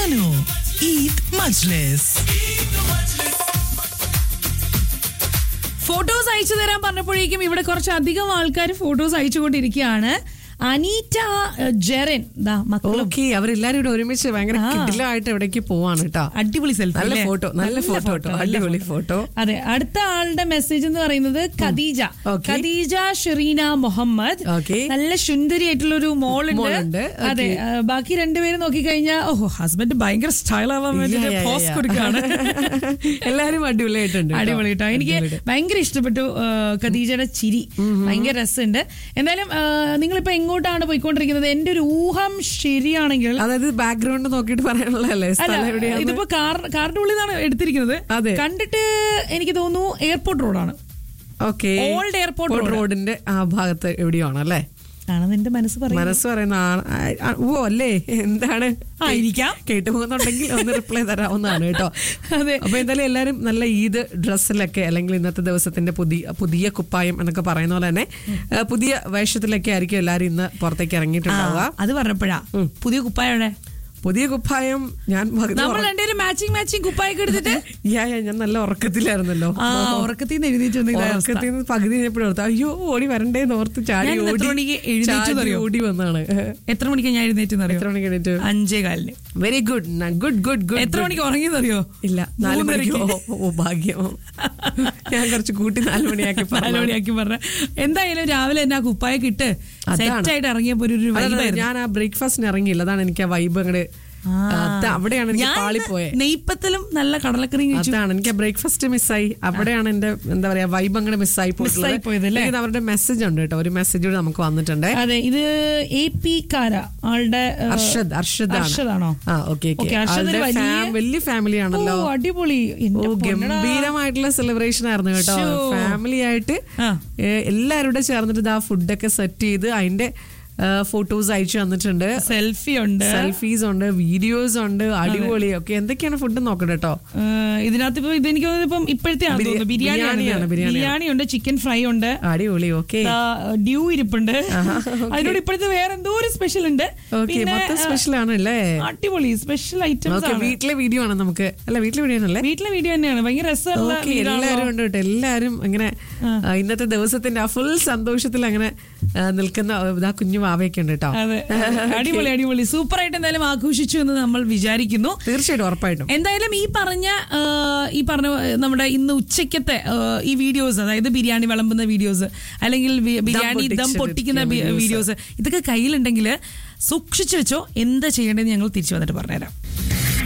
Sano Eid Majlis. Photos അയച്ചു തരാൻ പറഞ്ഞപ്പോഴേക്കും ഇവിടെ കുറച്ചധികം ആൾക്കാർ ഫോട്ടോസ് അയച്ചുകൊണ്ടിരിക്കുകയാണ്. അനീറ്റ ജെറിൻ ഓക്കെ, അവരെല്ലാരും ഇവിടെ ഒരുമിച്ച് ഭയങ്കര കിടിലമായിട്ട് എവിടേക്ക് പോവാണ് കേട്ടോ. അടിപൊളി സെൽഫി, നല്ല ഫോട്ടോ കേട്ടോ, അടിപൊളി ഫോട്ടോ. അതെ, അടുത്ത ആളുടെ മെസ്സേജ് എന്ന് പറയുന്നത് ഖദീജ ഷെറീന മുഹമ്മദ്. നല്ല സുന്ദരിയായിട്ടുള്ള ഒരു മോളുണ്ട്. അതെ, ബാക്കി രണ്ടുപേരും നോക്കിക്കഴിഞ്ഞാൽ ഹസ്ബൻഡ് ഭയങ്കര സ്റ്റൈൽ ആവാൻ വേണ്ടി പോസ് കൊടുക്കുകയാണ്. എല്ലാരും അടിപൊളിയായിട്ടുണ്ട്, അടിപൊളിയായിട്ടോ. എനിക്ക് ഭയങ്കര ഇഷ്ടപ്പെട്ടു ഖദീജയുടെ ചിരി, ഭയങ്കര രസമുണ്ട്. എന്തായാലും നിങ്ങളിപ്പോ എങ്ങോട്ടാണ് പോയിക്കൊണ്ടിരിക്കുന്നത്? എന്റെ ഒരു ഊഹം ശരിയാണെങ്കിൽ, അതായത് ബാക്ക്ഗ്രൗണ്ട് നോക്കിയിട്ട് പറയാനുള്ളതല്ലേ, ഇതിപ്പോ കാറിന്റെ ഉള്ളിൽ നിന്നാണ് എടുത്തിരിക്കുന്നത്. കണ്ടിട്ട് എനിക്ക് തോന്നുന്നു എയർപോർട്ട് റോഡാണ്. ഓക്കെ, ഓൾഡ് എയർപോർട്ട് റോഡിന്റെ ആ ഭാഗത്ത് എവിടെയാണോ അല്ലേ ആണെന്ന് എന്റെ മനസ്സ് പറയുന്ന ഓ അല്ലേ, എന്താണ് ആയിരിക്കാം, കേട്ടു പോകുന്നുണ്ടെങ്കിൽ ഒന്ന് റിപ്ലൈ തരാവുന്നതാണ് കേട്ടോ. അതെ, അപ്പൊ എന്തായാലും എല്ലാരും നല്ല ഈദ് ഡ്രസ്സിലൊക്കെ, അല്ലെങ്കിൽ ഇന്നത്തെ ദിവസത്തിന്റെ പുതിയ കുപ്പായം എന്നൊക്കെ പറയുന്ന പോലെ തന്നെ പുതിയ വേഷത്തിലൊക്കെ ആയിരിക്കും എല്ലാരും ഇന്ന് പുറത്തേക്ക് ഇറങ്ങിയിട്ടുണ്ടാവുക. അത് പറഞ്ഞപ്പോഴാ പുതിയ കുപ്പായം, പുതിയ കുപ്പായം ഞാൻ മാച്ചിങ് കുപ്പായൊക്കെ എടുത്തിട്ട് ഞാൻ നല്ല ഉറക്കത്തിലായിരുന്നല്ലോ. ഉറക്കത്തിൽ നിന്ന് എഴുന്നേറ്റ് പകുതി കഴിഞ്ഞപ്പോഴോർത്ത് അയ്യോ ഓടി വരണ്ടേന്ന് ഓർത്ത് ചാടി ഓടി വന്നാണ്. എത്ര മണിക്ക് ഞാൻ എഴുന്നേറ്റ്? എത്ര മണിക്ക് എഴുന്നേറ്റ്? 5:15. Very good good good good. എത്ര മണിക്ക് ഉറങ്ങിയെന്നറിയോ? ഇല്ല, 4 മണിക്ക്. ഓ ഭാഗ്യം, ഞാൻ കുറച്ച് കൂട്ടി 4 മണിയാക്കി പറഞ്ഞ. എന്തായാലും രാവിലെ തന്നെ ആ കുപ്പായൊക്കെ ഇട്ട് സെറ്റായിട്ട് ഇറങ്ങിയപ്പോ ഒരു ഞാൻ ആ ബ്രേക്ക്ഫാസ്റ്റിന് ഇറങ്ങിയില്ല, അതാണ് എനിക്ക് ആ വൈബ് അങ്ങോട്ട്. അവിടെയാണ് എനിക്ക് പാളിപ്പോയത്. നെയ്പ്പത്തലും നല്ല കടലക്കറി, അതാണ് എനിക്ക് ബ്രേക്ക്ഫാസ്റ്റ് മിസ്സായി. അവിടെയാണ് എന്റെ എന്താ പറയാ വൈബ് അങ്ങനെ മിസ്സായി പോയത്. അവരുടെ മെസ്സേജ് ഉണ്ട് കേട്ടോ, ഒരു മെസ്സേജ് കൂടെ നമുക്ക് വന്നിട്ടുണ്ട്. അതെ, ഇത് AP കാര ആളുടെ അർഷദാണോ? വലിയ ഫാമിലി ആണല്ലോ, അടിപൊളി ഗംഭീരമായിട്ടുള്ള സെലിബ്രേഷൻ ആയിരുന്നു കേട്ടോ. ഫാമിലി ആയിട്ട് എല്ലാവരുടെ ചേർന്നിട്ട് ആ ഫുഡൊക്കെ സെറ്റ് ചെയ്ത് അതിന്റെ ഫോട്ടോസ് അയച്ചു തന്നിട്ടുണ്ട്. സെൽഫീസ് ഉണ്ട്, വീഡിയോസ് ഉണ്ട്, അടിപൊളി. ഒക്കെ എന്തൊക്കെയാണ് ഫുഡ് നോക്കട്ടെ കേട്ടോ. ഇതിനകത്ത് ഇപ്പൊ ഇതെനിക്ക് ഇപ്പം ഇപ്പോഴത്തെ ബിരിയാണി ഉണ്ട്, ചിക്കൻ ഫ്രൈ ഉണ്ട്, അടിപൊളി. ഓക്കെ, ഡ്യൂ ഇരിപ്പുണ്ട്. അതിനോട് ഇപ്പോഴത്തെ വേറെ എന്തോ ഒരു സ്പെഷ്യൽ ഉണ്ട്. സ്പെഷ്യൽ ആണല്ലേ, അടിപൊളി സ്പെഷ്യൽ ഐറ്റംസ്. വീട്ടിലെ വീഡിയോ ആണ് നമുക്ക്. അല്ല, വീട്ടിലെ വീഡിയോ ആണല്ലേ? വീട്ടിലെ വീഡിയോ തന്നെയാണ്. ഭയങ്കര രസമുള്ള എല്ലാവരും ഉണ്ട് കേട്ടോ. എല്ലാരും ഇങ്ങനെ ഇന്നത്തെ ദിവസത്തിന്റെ ആ ഫുൾ സന്തോഷത്തിൽ അങ്ങനെ നിൽക്കുന്ന ഇതാ കുഞ്ഞു മാവയൊക്കെ ഉണ്ട് കേട്ടോ. അടിപൊളി സൂപ്പർ ആയിട്ട് എന്തായാലും ആഘോഷിച്ചു എന്ന് നമ്മൾ വിചാരിക്കുന്നു. തീർച്ചയായിട്ടും, ഉറപ്പായിട്ടും. എന്തായാലും ഈ പറഞ്ഞ നമ്മുടെ ഇന്ന് ഉച്ചക്കത്തെ ഈ വീഡിയോസ്, അതായത് ബിരിയാണി വിളമ്പുന്ന വീഡിയോസ്, അല്ലെങ്കിൽ ബിരിയാണി ദം പൊട്ടിക്കുന്ന വീഡിയോസ്, ഇതൊക്കെ കയ്യിലുണ്ടെങ്കിൽ സൂക്ഷിച്ചു വെച്ചോ. എന്താ ചെയ്യേണ്ടതെന്ന് ഞങ്ങൾ തിരിച്ചു വന്നിട്ട് പറഞ്ഞുതരാം.